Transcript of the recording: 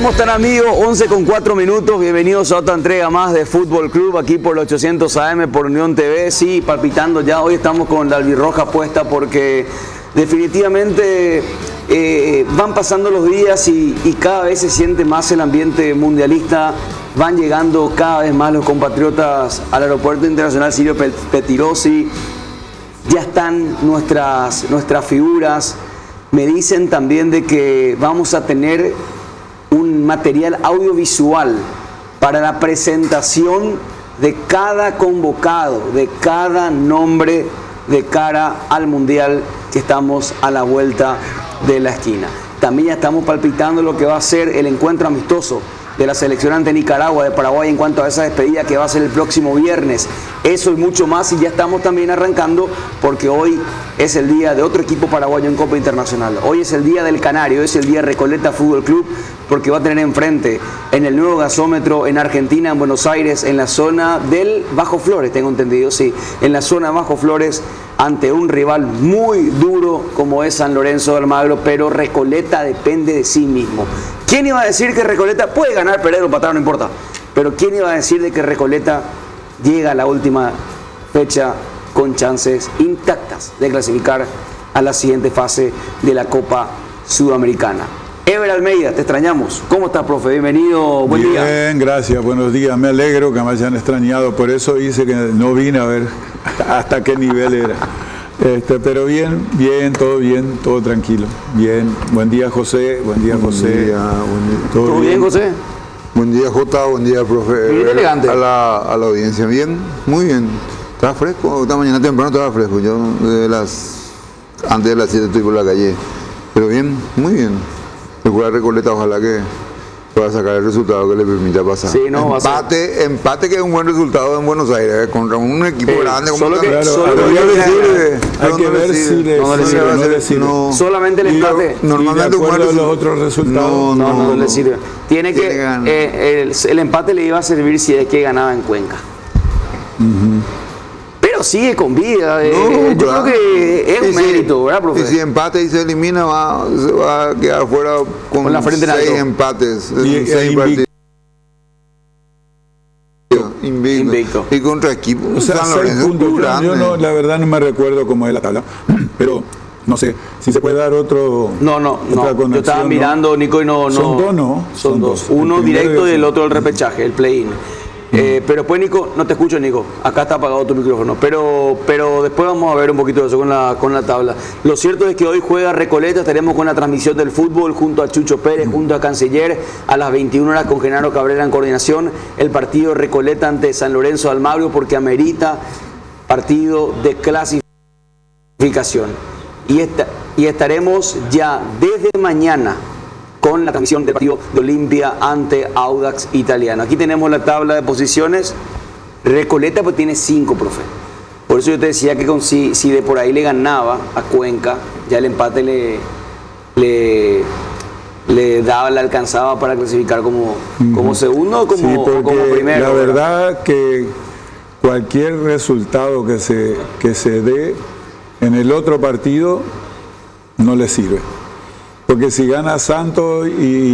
¿Cómo están, amigos? 11:04. Bienvenidos a otra entrega más de Fútbol Club aquí por el 800 AM por Unión TV. Sí, palpitando ya. Hoy estamos con la albirroja puesta porque definitivamente van pasando los días y cada vez se siente más el ambiente mundialista. Van llegando cada vez más los compatriotas al Aeropuerto Internacional Sirio Pettirossi. Ya están nuestras figuras. Me dicen también de que vamos a tener un material audiovisual para la presentación de cada convocado, de cada nombre de cara al Mundial que estamos a la vuelta de la esquina. También ya estamos palpitando lo que va a ser el encuentro amistoso de la selección ante Nicaragua, de Paraguay, en cuanto a esa despedida que va a ser el próximo viernes. Eso y mucho más, y ya estamos también arrancando porque hoy es el día de otro equipo paraguayo en Copa Internacional. Hoy es el día del Canario, hoy es el día de Recoleta Fútbol Club, porque va a tener enfrente en el nuevo gasómetro en Argentina, en Buenos Aires, en la zona del Bajo Flores, tengo entendido, sí, en la zona Bajo Flores, ante un rival muy duro como es San Lorenzo de Almagro, pero Recoleta depende de sí mismo. ¿Quién iba a decir que Recoleta puede ganar, perder o empatar, no importa? Pero ¿quién iba a decir de que Recoleta llega a la última fecha con chances intactas de clasificar a la siguiente fase de la Copa Sudamericana? Ever Almeida, te extrañamos. ¿Cómo estás, profe? Bienvenido, buen día. Bien, gracias, buenos días. Me alegro que me hayan extrañado, por eso hice que no vine a ver hasta qué nivel era. Pero bien, todo tranquilo. Bien, buen día, José. Buen día, José. ¿Todo bien, José? Buen día, Jota. Buen día, profe. Bien elegante. A la audiencia. Bien, muy bien. ¿Estaba fresco? Esta mañana temprano estaba fresco. Yo antes de las 7 estoy por la calle. Pero bien, muy bien. Recuerda Recoleta, ojalá que pueda sacar el resultado que le permita pasar. Sí, no, empate que es un buen resultado en Buenos Aires, contra un equipo grande como hay que ver si solamente el empate. Normalmente de acuerdo a los otros resultados. No le sirve. Tiene que el empate le iba a servir si es que ganaba en Cuenca. Pero sigue con vida. Yo creo que es un mérito, ¿verdad, profe? Y si empate y se elimina, se va a quedar fuera con la frente 6 empates. Y 6 partidos. Invicto. Y contra equipo. O sea, 6 puntos. Yo no, la verdad no me recuerdo cómo es la tabla. Pero no sé si se puede dar otro. No. Yo estaba mirando, Nico, y no. Son dos, ¿no? Son dos. Uno directo y el otro el repechaje, el play-in. Pero después, Nico, no te escucho, Nico. Acá está apagado tu micrófono. Pero después vamos a ver un poquito de eso con la tabla. Lo cierto es que hoy juega Recoleta. Estaremos con la transmisión del fútbol junto a Chucho Pérez, junto a Canciller, a las 21 horas con Genaro Cabrera en coordinación. El partido Recoleta ante San Lorenzo de Almagro, porque amerita partido de clasificación. Y estaremos ya desde mañana con la transmisión del partido de Olimpia ante Audax Italiano. Aquí tenemos la tabla de posiciones. Recoleta pues tiene 5, profe. Por eso yo te decía que si de por ahí le ganaba a Cuenca, ya el empate le alcanzaba para clasificar como segundo o como primero. La verdad que cualquier resultado que se dé en el otro partido no le sirve. Porque si gana Santos y